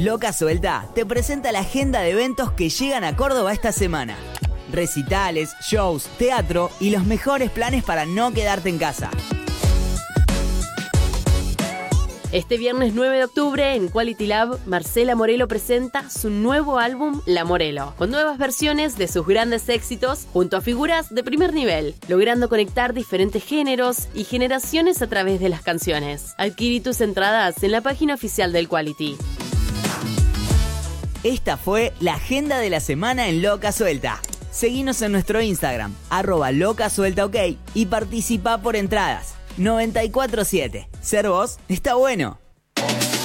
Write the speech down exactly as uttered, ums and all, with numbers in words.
Loca Suelta te presenta la agenda de eventos que llegan a Córdoba esta semana. Recitales, shows, teatro y los mejores planes para no quedarte en casa. Este viernes nueve de octubre en Quality Lab, Marcela Morelo presenta su nuevo álbum La Morelo, con nuevas versiones de sus grandes éxitos junto a figuras de primer nivel, logrando conectar diferentes géneros y generaciones a través de las canciones. Adquirí tus entradas en la página oficial del Quality. Esta fue la agenda de la semana en Loca Suelta. Seguinos en nuestro Instagram, arroba Loca Suelta OK, y participa por entradas. noventa y cuatro siete. Ser vos está bueno.